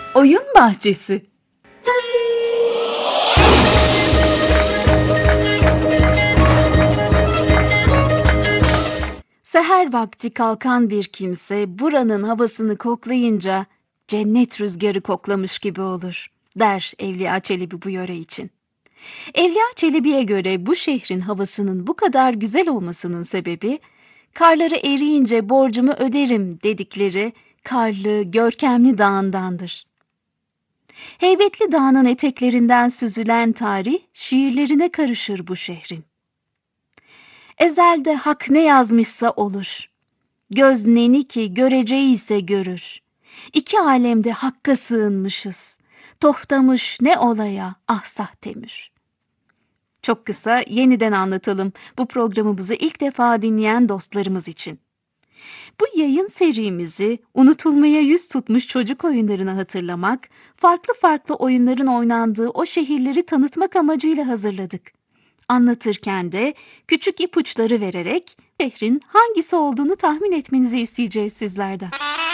Oyun bahçesi. Seher vakti kalkan bir kimse buranın havasını koklayınca cennet rüzgarı koklamış gibi olur, der Evliya Çelebi bu yöre için. Evliya Çelebi'ye göre bu şehrin havasının bu kadar güzel olmasının sebebi, karları eriyince borcumu öderim dedikleri karlı, görkemli dağındandır. Heybetli dağının eteklerinden süzülen tarih şiirlerine karışır bu şehrin. Ezelde hak ne yazmışsa olur. Göz neni ki göreceği ise görür. İki alemde hakka sığınmışız. Tohtamış ne olaya ahsah temür. Çok kısa yeniden anlatalım bu programımızı ilk defa dinleyen dostlarımız için. Bu yayın serimizi unutulmaya yüz tutmuş çocuk oyunlarını hatırlamak, farklı farklı oyunların oynandığı o şehirleri tanıtmak amacıyla hazırladık. Anlatırken de küçük ipuçları vererek şehrin hangisi olduğunu tahmin etmenizi isteyeceğiz sizlerden.